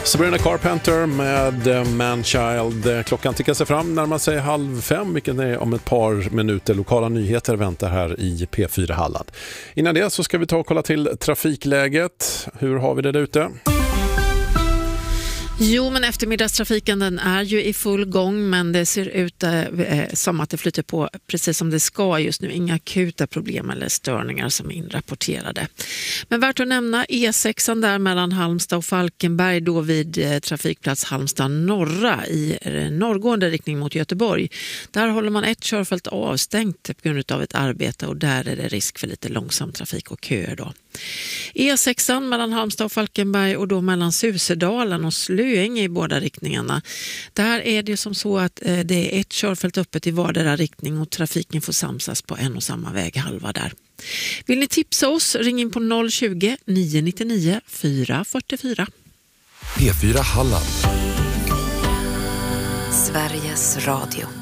Sabrina Carpenter med Manchild. Klockan tickar sig fram, närmar sig 4:30, vilket är om ett par minuter. Lokala nyheter väntar här i P4 Halland. Innan det så ska vi ta och kolla till trafikläget. Hur har vi det där ute? Jo, men eftermiddagstrafiken den är ju i full gång, men det ser ut som att det flyter på precis som det ska just nu. Inga akuta problem eller störningar som är inrapporterade. Men värt att nämna E6 där mellan Halmstad och Falkenberg, då vid trafikplats Halmstad norra i norrgående riktning mot Göteborg. Där håller man ett körfält avstängt på grund av ett arbete och där är det risk för lite långsam trafik och köer då. E6 mellan Halmstad och Falkenberg och då mellan Susedalen och Slöinge i båda riktningarna. Där är det som så att det är ett körfält öppet i vardera riktning och trafiken får samsas på en och samma väghalva där. Vill ni tipsa oss? Ring in på 020 999 444. P4 Halland. Sveriges Radio.